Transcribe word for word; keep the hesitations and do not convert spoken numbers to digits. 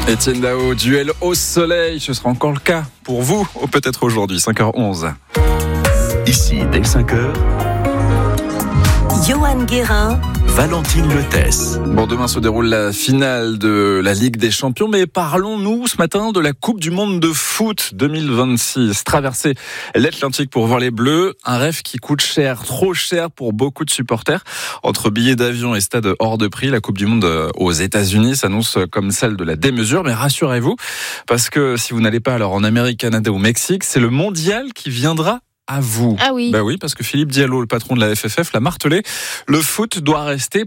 Etienne Dao, duel au soleil, ce sera encore le cas pour vous, ou peut-être aujourd'hui, cinq heures onze. Ici, dès cinq heures, Johan Guérin, Valentine Lethès. Bon, demain se déroule la finale de la Ligue des Champions, mais parlons-nous ce matin de la Coupe du Monde de foot deux mille vingt-six. Traverser l'Atlantique pour voir les Bleus, un rêve qui coûte cher, trop cher pour beaucoup de supporters. Entre billets d'avion et stade hors de prix, la Coupe du Monde aux États-Unis s'annonce comme celle de la démesure, mais rassurez-vous, parce que si vous n'allez pas alors en Amérique, Canada ou Mexique, c'est le mondial qui viendra à vous. Ah oui. Bah oui, parce que Philippe Diallo, le patron de la F F F, l'a martelé. Le foot doit rester